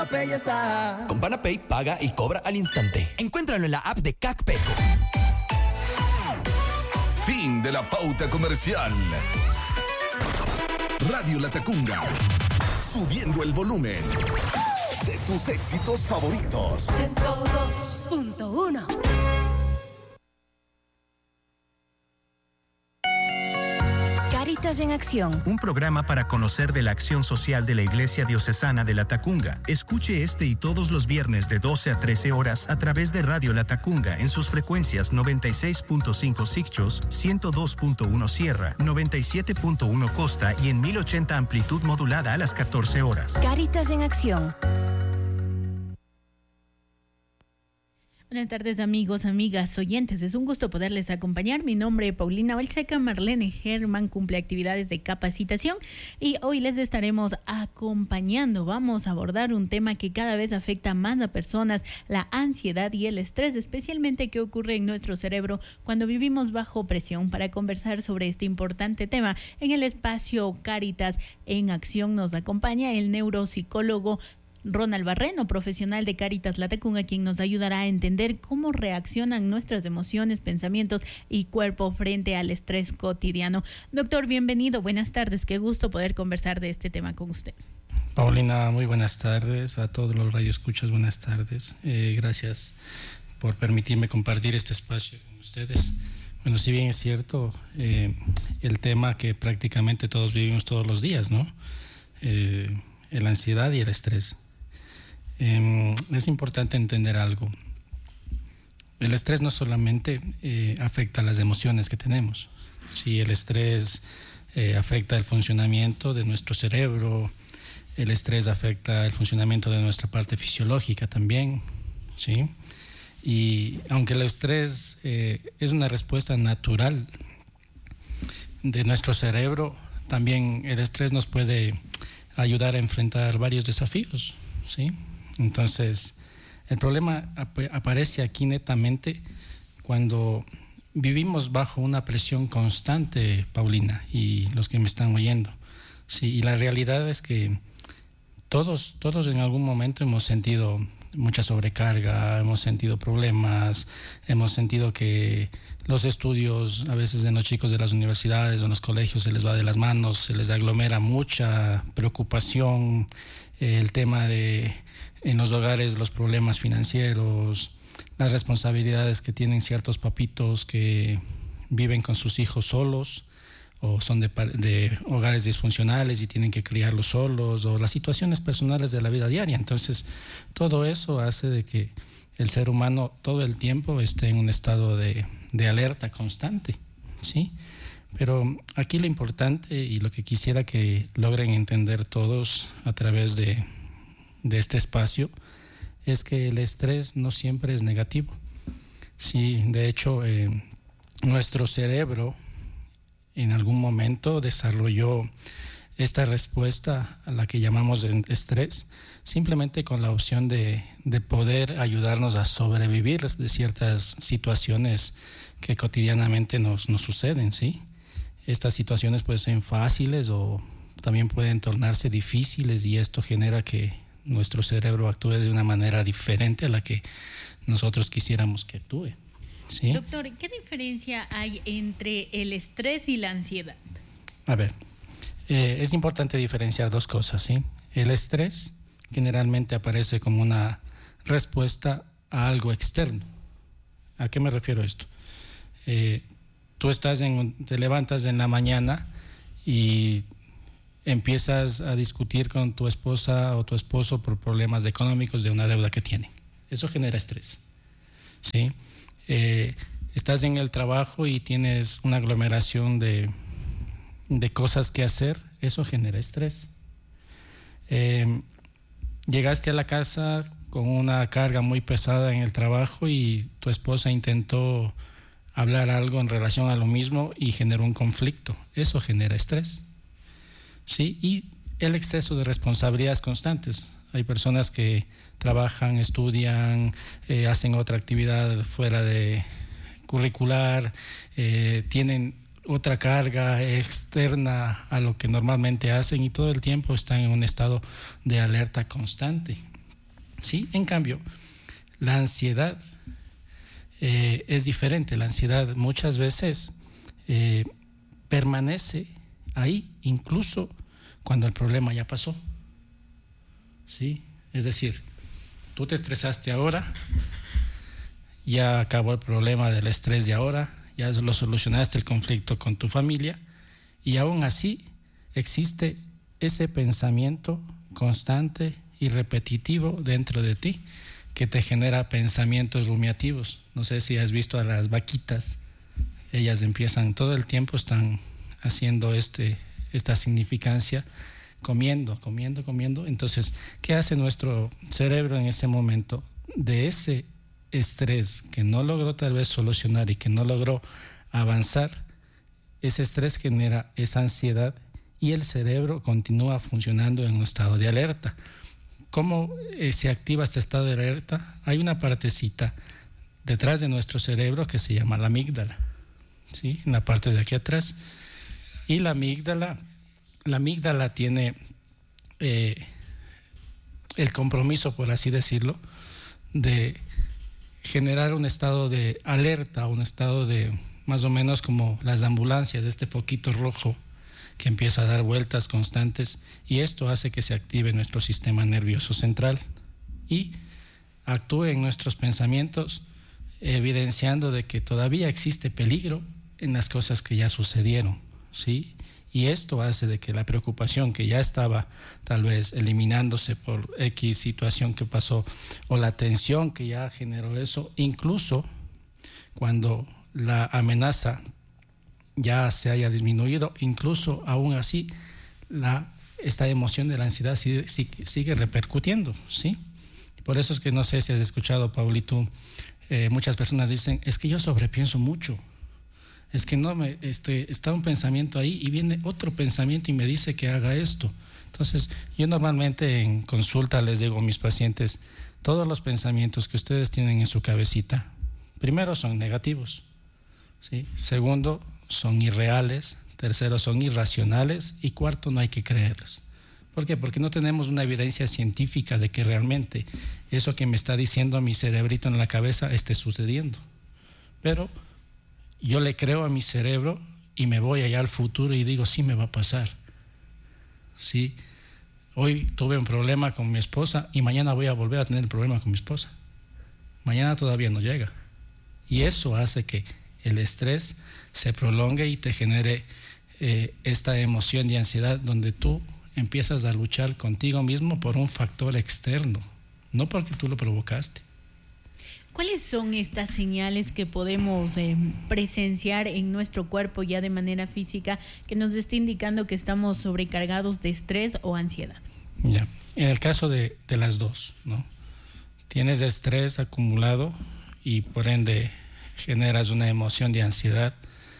Pay está. Con Panapay paga y cobra al instante. Encuéntralo en la app de CACPECO. Fin de la pauta comercial. Radio La Tacunga, subiendo el volumen de tus éxitos favoritos. 102.1. Cáritas en Acción. Un programa para conocer de la acción social de la Iglesia Diocesana de La Tacunga. Escuche este y todos los viernes de 12 a 13 horas a través de Radio La Tacunga en sus frecuencias 96.5 Sicchos, 102.1 Sierra, 97.1 Costa y en 1080 amplitud modulada a las 14 horas. Cáritas en Acción. Buenas tardes, amigos, amigas, oyentes. Es un gusto poderles acompañar. Mi nombre es Paulina Balseca. Marlene Germán cumple actividades de capacitación y hoy les estaremos acompañando. Vamos a abordar un tema que cada vez afecta más a personas, la ansiedad y el estrés, especialmente qué ocurre en nuestro cerebro cuando vivimos bajo presión. Para conversar sobre este importante tema, en el espacio Cáritas en Acción nos acompaña el neuropsicólogo Ronald Barreno, profesional de Cáritas La Tacunga, quien nos ayudará a entender cómo reaccionan nuestras emociones, pensamientos y cuerpo frente al estrés cotidiano. Doctor, bienvenido, buenas tardes, qué gusto poder conversar de este tema con usted. Paulina, muy buenas tardes, a todos los radioescuchas, buenas tardes. Gracias por permitirme compartir este espacio con ustedes. Bueno, si bien es cierto, el tema que prácticamente todos vivimos todos los días, ¿no? La ansiedad y el estrés. Es importante entender algo. El estrés no solamente afecta las emociones que tenemos. Sí, el estrés afecta el funcionamiento de nuestro cerebro, el estrés afecta el funcionamiento de nuestra parte fisiológica también, ¿sí? Y aunque el estrés es una respuesta natural de nuestro cerebro, también el estrés nos puede ayudar a enfrentar varios desafíos, ¿sí? Entonces, el problema aparece aquí netamente cuando vivimos bajo una presión constante, Paulina, y los que me están oyendo, ¿sí? Y la realidad es que todos en algún momento hemos sentido mucha sobrecarga, hemos sentido problemas, hemos sentido que los estudios a veces de los chicos de las universidades o en los colegios se les va de las manos, se les aglomera mucha preocupación, el tema de en los hogares los problemas financieros, las responsabilidades que tienen ciertos papitos que viven con sus hijos solos o son de hogares disfuncionales y tienen que criarlos solos, o las situaciones personales de la vida diaria. Entonces, todo eso hace de que el ser humano todo el tiempo esté en un estado de alerta constante, ¿sí? Pero aquí lo importante y lo que quisiera que logren entender todos a través de este espacio es que el estrés no siempre es negativo. Sí, de hecho, nuestro cerebro en algún momento desarrolló esta respuesta a la que llamamos estrés, simplemente con la opción de poder ayudarnos a sobrevivir de ciertas situaciones que cotidianamente nos suceden, ¿sí? Estas situaciones pueden ser fáciles o también pueden tornarse difíciles, y esto genera que nuestro cerebro actúe de una manera diferente a la que nosotros quisiéramos que actúe, ¿sí? Doctor, ¿qué diferencia hay entre el estrés y la ansiedad? A ver, es importante diferenciar dos cosas, ¿sí? El estrés generalmente aparece como una respuesta a algo externo. ¿A qué me refiero a esto? Tú te levantas en la mañana y empiezas a discutir con tu esposa o tu esposo por problemas económicos de una deuda que tienen. Eso genera estrés, ¿sí? Estás en el trabajo y tienes una aglomeración de cosas que hacer, eso genera estrés. Llegaste a la casa con una carga muy pesada en el trabajo y tu esposa intentó hablar algo en relación a lo mismo y generó un conflicto, eso genera estrés, ¿sí? Y el exceso de responsabilidades constantes. Hay personas que trabajan, estudian, hacen otra actividad fuera de curricular, tienen otra carga externa a lo que normalmente hacen y todo el tiempo están en un estado de alerta constante. ¿sí? En cambio, la ansiedad es diferente. La ansiedad muchas veces permanece ahí, incluso cuando el problema ya pasó, ¿sí? Es decir, tú te estresaste ahora, ya acabó el problema del estrés de ahora, ya lo solucionaste el conflicto con tu familia, y aún así existe ese pensamiento constante y repetitivo dentro de ti que te genera pensamientos rumiativos. No sé si has visto a las vaquitas, ellas empiezan todo el tiempo, están haciendo esta significancia, comiendo. Entonces, ¿qué hace nuestro cerebro en ese momento? De ese estrés que no logró tal vez solucionar y que no logró avanzar, ese estrés genera esa ansiedad y el cerebro continúa funcionando en un estado de alerta. ¿Cómo se activa este estado de alerta? Hay una partecita detrás de nuestro cerebro que se llama la amígdala, ¿sí? En la parte de aquí atrás. Y la amígdala tiene el compromiso, por así decirlo, de generar un estado de alerta, un estado de más o menos como las ambulancias, de este foquito rojo que empieza a dar vueltas constantes, y esto hace que se active nuestro sistema nervioso central y actúe en nuestros pensamientos, evidenciando de que todavía existe peligro en las cosas que ya sucedieron, ¿sí? Y esto hace de que la preocupación que ya estaba tal vez eliminándose por X situación que pasó, o la tensión que ya generó eso, incluso cuando la amenaza ya se haya disminuido, incluso aún así esta emoción de la ansiedad sigue repercutiendo, ¿sí? Por eso es que no sé si has escuchado, Paulito, muchas personas dicen, es que yo sobrepienso mucho, es que no está un pensamiento ahí y viene otro pensamiento y me dice que haga esto. Entonces, yo normalmente en consulta les digo a mis pacientes, todos los pensamientos que ustedes tienen en su cabecita, primero son negativos, ¿sí? Segundo, son irreales. Tercero, son irracionales. Y cuarto, no hay que creerlos. ¿Por qué? Porque no tenemos una evidencia científica de que realmente eso que me está diciendo mi cerebrito en la cabeza esté sucediendo. Pero yo le creo a mi cerebro y me voy allá al futuro y digo, sí me va a pasar. Sí, hoy tuve un problema con mi esposa y mañana voy a volver a tener el problema con mi esposa. Mañana todavía no llega. Y eso hace que el estrés se prolongue y te genere esta emoción de ansiedad, donde tú empiezas a luchar contigo mismo por un factor externo, no porque tú lo provocaste. ¿Cuáles son estas señales que podemos presenciar en nuestro cuerpo ya de manera física que nos esté indicando que estamos sobrecargados de estrés o ansiedad? Ya, en el caso de las dos, ¿no? Tienes estrés acumulado y por ende generas una emoción de ansiedad.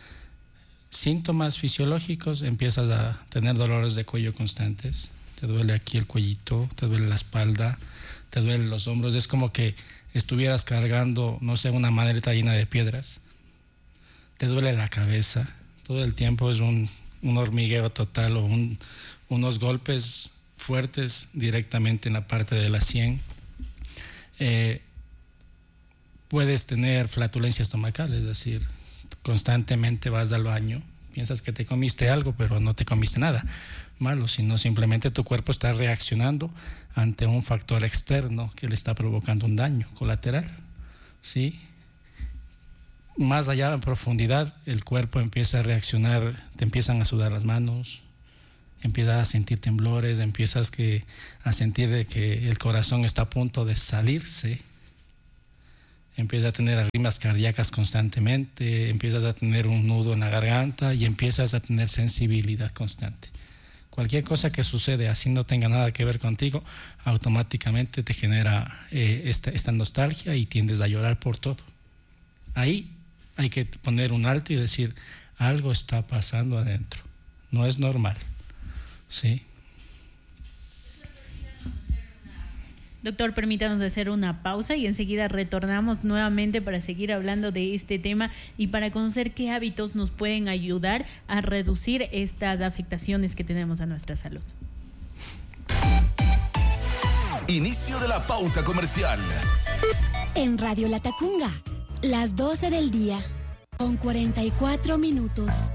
Síntomas fisiológicos, empiezas a tener dolores de cuello constantes, te duele aquí el cuellito, te duele la espalda, te duelen los hombros, es como que estuvieras cargando, no sé, una maleta llena de piedras, te duele la cabeza, todo el tiempo es un hormigueo total o unos golpes fuertes directamente en la parte de la sien. Puedes tener flatulencia estomacal, es decir, constantemente vas al baño, piensas que te comiste algo, pero no te comiste nada malo, sino simplemente tu cuerpo está reaccionando ante un factor externo que le está provocando un daño colateral, ¿sí? Más allá en profundidad, el cuerpo empieza a reaccionar, te empiezan a sudar las manos, empiezas a sentir temblores, empiezas a sentir de que el corazón está a punto de salirse, empiezas a tener arritmias cardíacas constantemente, empiezas a tener un nudo en la garganta y empiezas a tener sensibilidad constante. Cualquier cosa que sucede así no tenga nada que ver contigo, automáticamente te genera esta nostalgia y tiendes a llorar por todo. Ahí hay que poner un alto y decir, algo está pasando adentro, no es normal, ¿sí? Doctor, permítanos hacer una pausa y enseguida retornamos nuevamente para seguir hablando de este tema y para conocer qué hábitos nos pueden ayudar a reducir estas afectaciones que tenemos a nuestra salud. Inicio de la pauta comercial. En Radio La Tacunga, las 12 del día, con 44 minutos.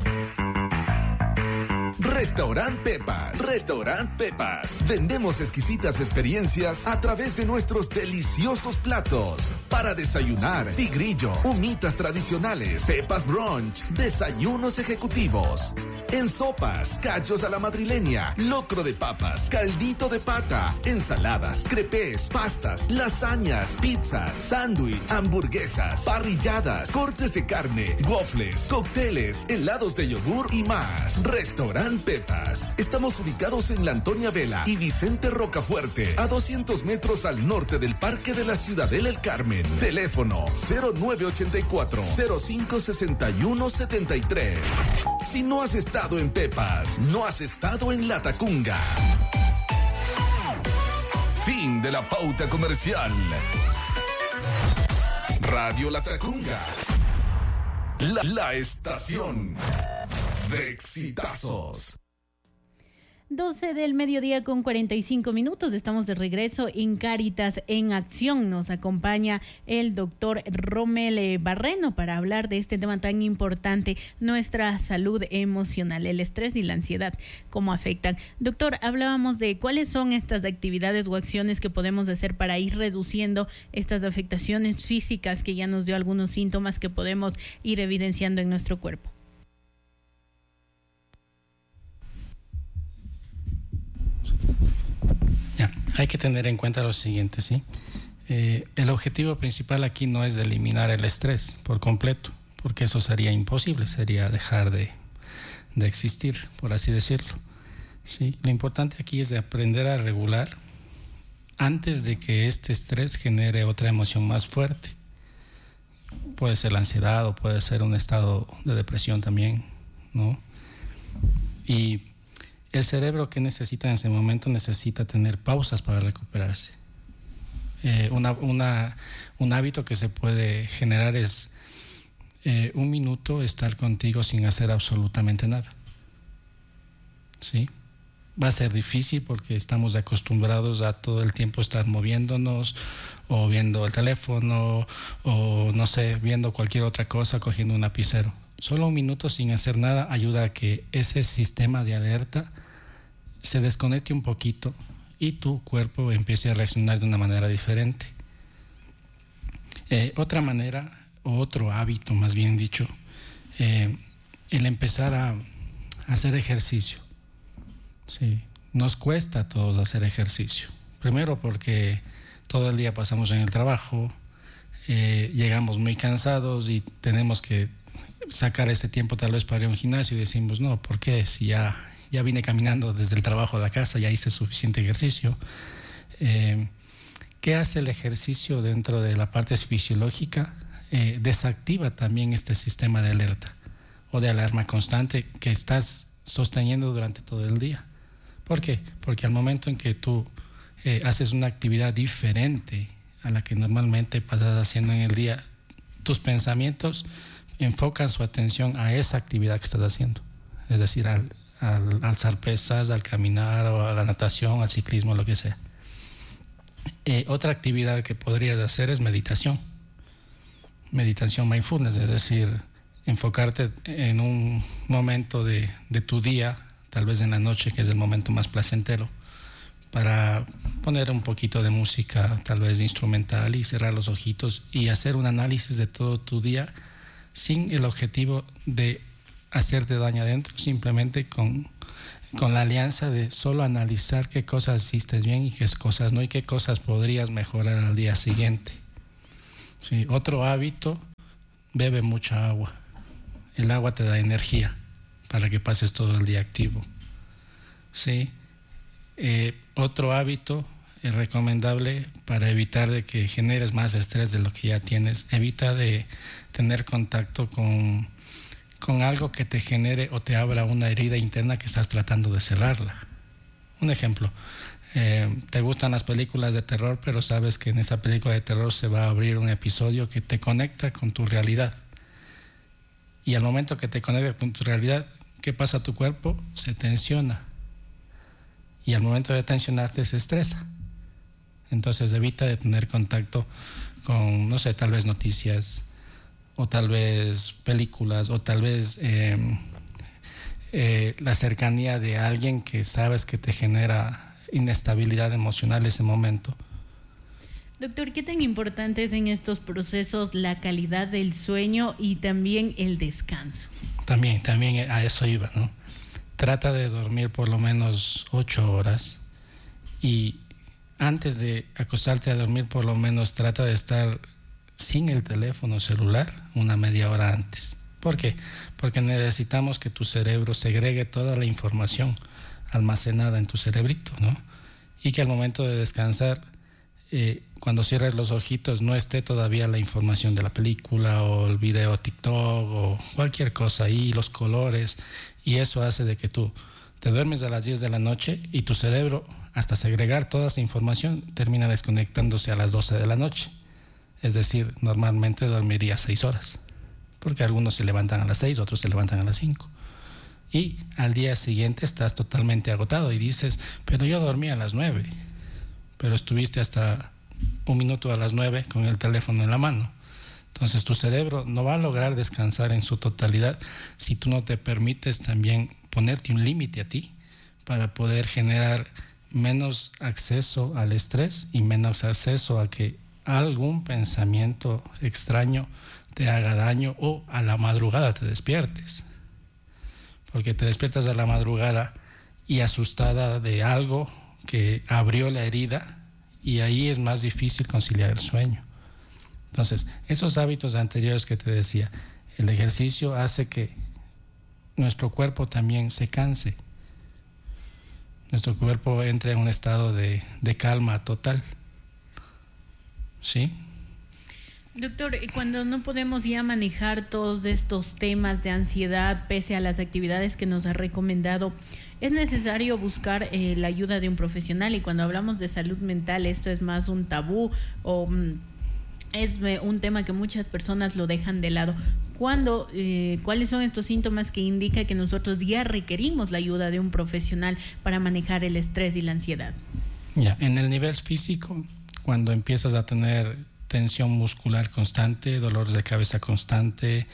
Restaurant Pepas. Restaurant Pepas. Vendemos exquisitas experiencias a través de nuestros deliciosos platos. Para desayunar, tigrillo, humitas tradicionales, Pepas Brunch, desayunos ejecutivos. En sopas, cachos a la madrileña, locro de papas, caldito de pata, ensaladas, crepes, pastas, lasañas, pizzas, sándwich, hamburguesas, parrilladas, cortes de carne, waffles, cócteles, helados de yogur y más. Restaurant Pepas. Estamos ubicados en la Antonia Vela y Vicente Rocafuerte, a 200 metros al norte del Parque de la Ciudadela El Carmen. Teléfono 0984-056173. Si no has estado en Pepas, no has estado en La Tacunga. Fin de la pauta comercial. Radio La Tacunga. La estación de exitazos. 12 del mediodía con 45 minutos. Estamos de regreso en Cáritas en Acción. Nos acompaña el doctor Rommel Barreno para hablar de este tema tan importante, nuestra salud emocional, el estrés y la ansiedad, cómo afectan. Doctor, hablábamos de cuáles son estas actividades o acciones que podemos hacer para ir reduciendo estas afectaciones físicas, que ya nos dio algunos síntomas que podemos ir evidenciando en nuestro cuerpo. Hay que tener en cuenta lo siguiente, ¿sí? El objetivo principal aquí no es eliminar el estrés por completo, porque eso sería imposible, sería dejar de existir, por así decirlo, ¿sí? Lo importante aquí es de aprender a regular antes de que este estrés genere otra emoción más fuerte. Puede ser la ansiedad o puede ser un estado de depresión también, ¿no? Y el cerebro, que necesita en ese momento, necesita tener pausas para recuperarse. Un hábito que se puede generar es un minuto estar contigo sin hacer absolutamente nada. ¿Sí? Va a ser difícil porque estamos acostumbrados a todo el tiempo estar moviéndonos o viendo el teléfono o no sé, viendo cualquier otra cosa, cogiendo un lapicero. Solo un minuto sin hacer nada ayuda a que ese sistema de alerta se desconecte un poquito y tu cuerpo empiece a reaccionar de una manera diferente. Otra manera, o otro hábito más bien dicho, el empezar a hacer ejercicio. Sí, nos cuesta a todos hacer ejercicio. Primero porque todo el día pasamos en el trabajo, llegamos muy cansados y tenemos que sacar ese tiempo tal vez para ir a un gimnasio y decimos, no, ¿por qué? Si ya vine caminando desde el trabajo a la casa, ya hice suficiente ejercicio. ¿Qué hace el ejercicio dentro de la parte fisiológica? Desactiva también este sistema de alerta o de alarma constante que estás sosteniendo durante todo el día. ¿Por qué? Porque al momento en que tú haces una actividad diferente a la que normalmente pasas haciendo en el día, tus pensamientos enfocan su atención a esa actividad que estás haciendo. Es decir, al alzar pesas, al caminar o a la natación, al ciclismo, lo que sea. Otra actividad que podrías hacer es meditación. Meditación mindfulness, es decir, enfocarte en un momento de tu día, tal vez en la noche, que es el momento más placentero, para poner un poquito de música, tal vez instrumental, y cerrar los ojitos y hacer un análisis de todo tu día sin el objetivo de hacerte daño adentro, simplemente con la alianza de solo analizar qué cosas hiciste bien y qué cosas no, y qué cosas podrías mejorar al día siguiente. Sí, otro hábito, bebe mucha agua. El agua te da energía para que pases todo el día activo. Sí. Otro hábito recomendable para evitar de que generes más estrés de lo que ya tienes, evita de tener contacto con algo que te genere o te abra una herida interna que estás tratando de cerrarla. Un ejemplo, te gustan las películas de terror, pero sabes que en esa película de terror se va a abrir un episodio que te conecta con tu realidad. Y al momento que te conecta con tu realidad, ¿qué pasa a tu cuerpo? Se tensiona. Y al momento de tensionarte se estresa. Entonces evita de tener contacto con, no sé, tal vez noticias, o tal vez películas, o tal vez la cercanía de alguien que sabes que te genera inestabilidad emocional ese momento. Doctor, ¿qué tan importante es en estos procesos la calidad del sueño y también el descanso? También a eso iba, ¿no? Trata de dormir por lo menos 8 horas y antes de acostarte a dormir por lo menos trata de estar sin el teléfono celular una media hora antes. ¿Por qué? Porque necesitamos que tu cerebro segregue toda la información almacenada en tu cerebrito, ¿no? Y que al momento de descansar, cuando cierres los ojitos, no esté todavía la información de la película o el video TikTok o cualquier cosa ahí, los colores, y eso hace de que tú te duermes a las 10 de la noche y tu cerebro, hasta segregar toda esa información, termina desconectándose a las 12 de la noche. Es decir, normalmente dormiría 6 horas, porque algunos se levantan a las 6, otros se levantan a las 5. Y al día siguiente estás totalmente agotado y dices, pero yo dormí a las 9, pero estuviste hasta un minuto a las 9 con el teléfono en la mano. Entonces tu cerebro no va a lograr descansar en su totalidad si tú no te permites también ponerte un límite a ti para poder generar menos acceso al estrés y menos acceso a que algún pensamiento extraño te haga daño o a la madrugada te despiertes. Porque te despiertas a la madrugada y asustada de algo que abrió la herida y ahí es más difícil conciliar el sueño. Entonces, esos hábitos anteriores que te decía, el ejercicio hace que nuestro cuerpo también se canse. Nuestro cuerpo entra en un estado de calma total. ¿Sí? Doctor, cuando no podemos ya manejar todos estos temas de ansiedad pese a las actividades que nos ha recomendado, ¿es necesario buscar la ayuda de un profesional? Y cuando hablamos de salud mental, ¿esto es más un tabú o es un tema que muchas personas lo dejan de lado? ¿Cuáles son estos síntomas que indican que nosotros ya requerimos la ayuda de un profesional para manejar el estrés y la ansiedad? Ya, en el nivel físico, cuando empiezas a tener tensión muscular constante, dolores de cabeza constante,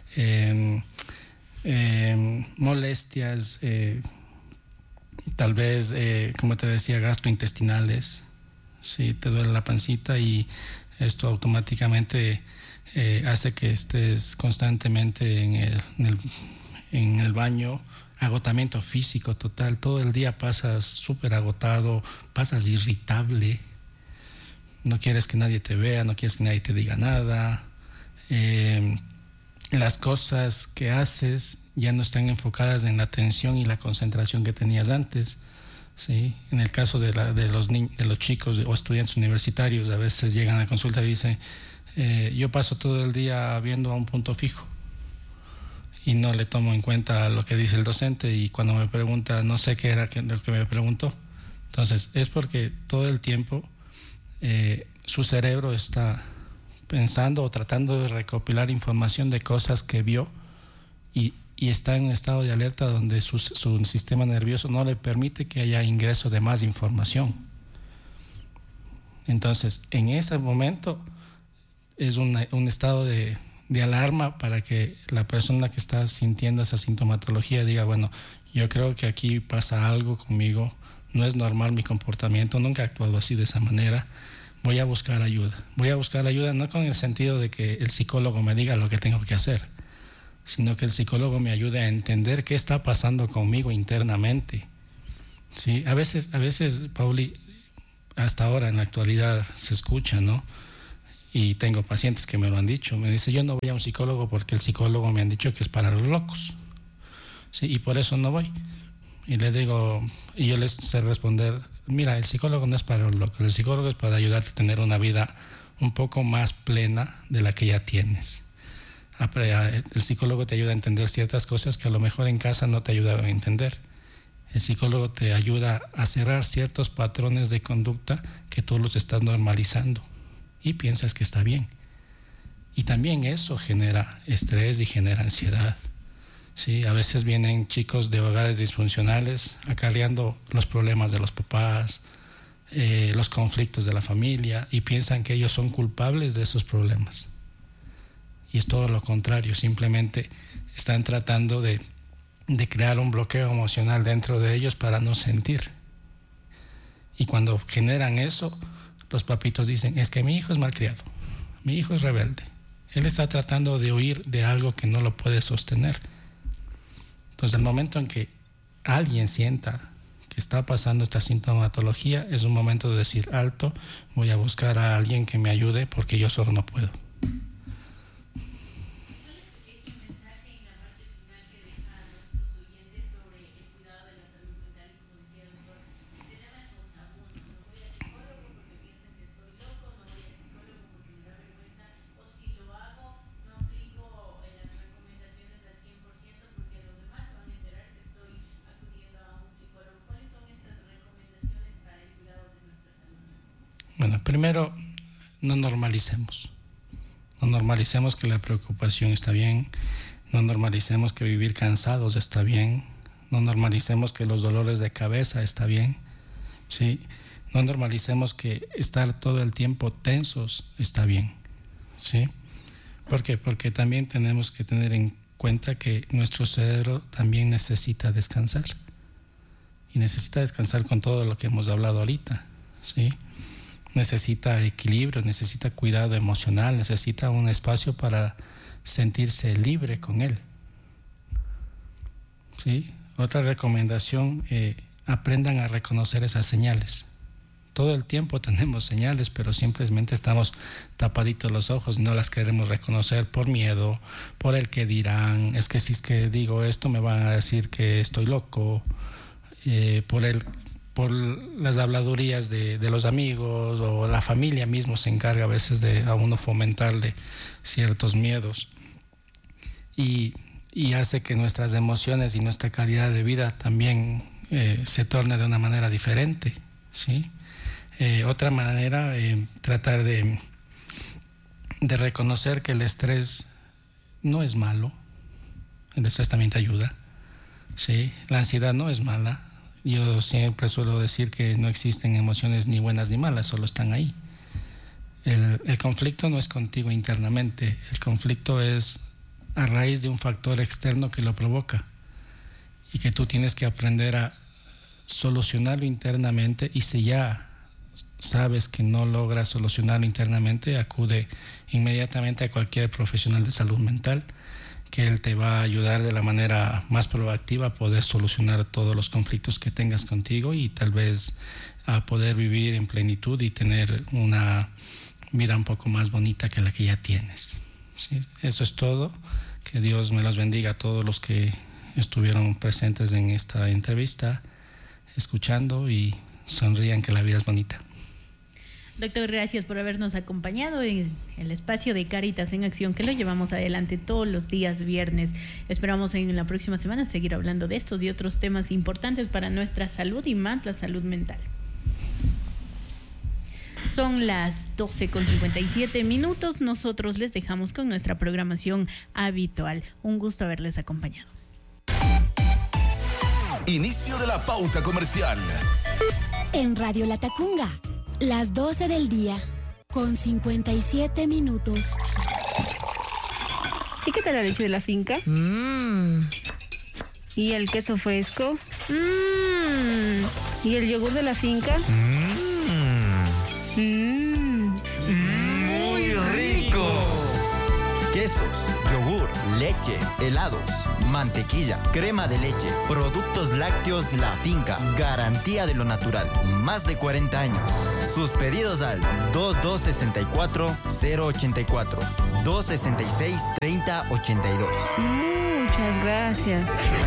molestias, tal vez, como te decía, gastrointestinales, si te duele la pancita y esto automáticamente hace que estés constantemente en el baño, agotamiento físico total, todo el día pasas súper agotado, pasas irritable, no quieres que nadie te vea, no quieres que nadie te diga nada, las cosas que haces ya no están enfocadas en la atención y la concentración que tenías antes, ¿sí? En el caso de los chicos o estudiantes universitarios, a veces llegan a consulta y dicen, yo paso todo el día viendo a un punto fijo y no le tomo en cuenta lo que dice el docente, y cuando me pregunta no sé qué era lo que me preguntó. Entonces es porque todo el tiempo su cerebro está pensando o tratando de recopilar información de cosas que vio y está en un estado de alerta donde su sistema nervioso no le permite que haya ingreso de más información. Entonces en ese momento es un estado de alarma para que la persona que está sintiendo esa sintomatología diga, bueno, yo creo que aquí pasa algo conmigo, no es normal mi comportamiento, nunca he actuado así de esa manera, voy a buscar ayuda. Voy a buscar ayuda no con el sentido de que el psicólogo me diga lo que tengo que hacer, sino que el psicólogo me ayude a entender qué está pasando conmigo internamente. ¿Sí? A veces, Pauli, hasta ahora en la actualidad se escucha, ¿no? Y tengo pacientes que me lo han dicho. Me dice, yo no voy a un psicólogo porque el psicólogo me han dicho que es para los locos. ¿Sí? Y por eso no voy. Y le digo, y yo les sé responder, mira, el psicólogo no es para los locos, el psicólogo es para ayudarte a tener una vida un poco más plena de la que ya tienes. El psicólogo te ayuda a entender ciertas cosas que a lo mejor en casa no te ayudaron a entender. El psicólogo te ayuda a cerrar ciertos patrones de conducta que tú los estás normalizando y piensas que está bien. Y también eso genera estrés y genera ansiedad. Sí, a veces vienen chicos de hogares disfuncionales acarreando los problemas de los papás, los conflictos de la familia y piensan que ellos son culpables de esos problemas. Y es todo lo contrario, simplemente están tratando de crear un bloqueo emocional dentro de ellos para no sentir. Y cuando generan eso, los papitos dicen, es que mi hijo es malcriado, mi hijo es rebelde. Él está tratando de huir de algo que no lo puede sostener. Entonces, el momento en que alguien sienta que está pasando esta sintomatología, es un momento de decir, alto, voy a buscar a alguien que me ayude porque yo solo no puedo. Bueno, primero, no normalicemos que la preocupación está bien, no normalicemos que vivir cansados está bien, no normalicemos que los dolores de cabeza está bien, ¿sí? No normalicemos que estar todo el tiempo tensos está bien, ¿sí? ¿Por qué? Porque también tenemos que tener en cuenta que nuestro cerebro también necesita descansar, y necesita descansar con todo lo que hemos hablado ahorita, ¿sí? Necesita equilibrio, necesita cuidado emocional, necesita un espacio para sentirse libre con él. ¿Sí? Otra recomendación, aprendan a reconocer esas señales. Todo el tiempo tenemos señales, pero simplemente estamos tapaditos los ojos y no las queremos reconocer por miedo, por el que dirán, es que si es que digo esto me van a decir que estoy loco, por las habladurías de los amigos, o la familia mismo se encarga a veces de a uno fomentarle ciertos miedos y hace que nuestras emociones y nuestra calidad de vida también se torne de una manera diferente, ¿sí? Otra manera, tratar de reconocer que el estrés no es malo, el estrés también te ayuda, ¿sí? La ansiedad no es mala. Yo siempre suelo decir que no existen emociones ni buenas ni malas, solo están ahí. El conflicto no es contigo internamente, el conflicto es a raíz de un factor externo que lo provoca y que tú tienes que aprender a solucionarlo internamente, y si ya sabes que no logras solucionarlo internamente, acude inmediatamente a cualquier profesional de salud mental, que él te va a ayudar de la manera más proactiva a poder solucionar todos los conflictos que tengas contigo y tal vez a poder vivir en plenitud y tener una vida un poco más bonita que la que ya tienes. ¿Sí? Eso es todo. Que Dios me los bendiga a todos los que estuvieron presentes en esta entrevista, escuchando, y sonrían, que la vida es bonita. Doctor, gracias por habernos acompañado en el espacio de Cáritas en Acción, que lo llevamos adelante todos los días viernes. Esperamos en la próxima semana seguir hablando de estos y otros temas importantes para nuestra salud, y más la salud mental. Son las 12:57. Nosotros les dejamos con nuestra programación habitual. Un gusto haberles acompañado. Inicio de la pauta comercial. En Radio Latacunga, las 12 del día, con 57 minutos. ¿Y qué tal la leche de la finca? ¿Y el queso fresco? ¿Y el yogur de la finca? ¡Muy rico! Quesos, yogur, leche, helados, mantequilla, crema de leche, productos lácteos La Finca, garantía de lo natural, más de 40 años. Sus pedidos al 2264-084, 266-3082. Muchas gracias.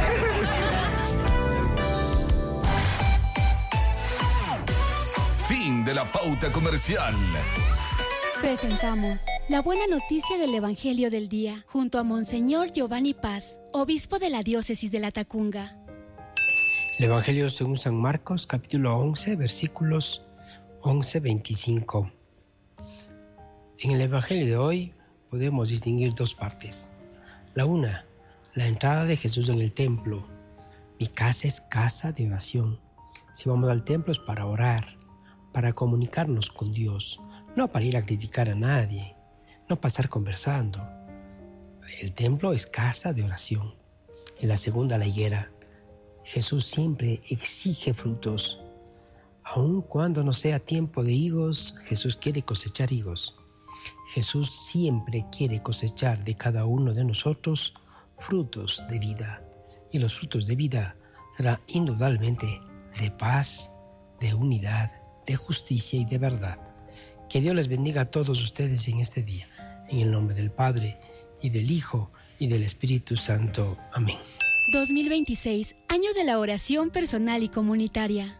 Fin de la pauta comercial. Presentamos la buena noticia del Evangelio del Día, junto a Monseñor Giovanni Paz, obispo de la diócesis de Latacunga. El Evangelio según San Marcos, capítulo 11, versículos 11-25. En el Evangelio de hoy podemos distinguir dos partes. La una, la entrada de Jesús en el templo. Mi casa es casa de oración. Si vamos al templo es para orar, para comunicarnos con Dios, no para ir a criticar a nadie, no para estar conversando. El templo es casa de oración. En la segunda, la higuera. Jesús siempre exige frutos. Aun cuando no sea tiempo de higos, Jesús quiere cosechar higos. Jesús siempre quiere cosechar de cada uno de nosotros frutos de vida. Y los frutos de vida serán indudablemente de paz, de unidad, de justicia y de verdad. Que Dios les bendiga a todos ustedes en este día. En el nombre del Padre, y del Hijo, y del Espíritu Santo. Amén. 2026, año de la oración personal y comunitaria.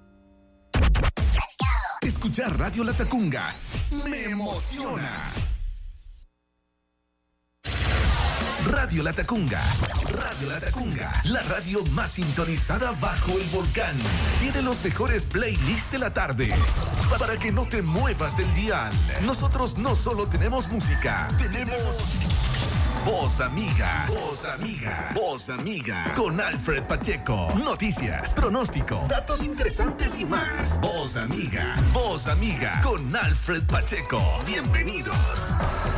Escuchar Radio La Tacunga me emociona. Radio La Tacunga. Radio La Tacunga, la radio más sintonizada bajo el volcán. Tiene los mejores playlists de la tarde. Para que no te muevas del dial. Nosotros no solo tenemos música, tenemos Voz Amiga. Voz Amiga. Voz Amiga. Con Alfred Pacheco. Noticias, pronóstico, datos interesantes y más. Voz Amiga. Voz Amiga. Con Alfred Pacheco. Bienvenidos.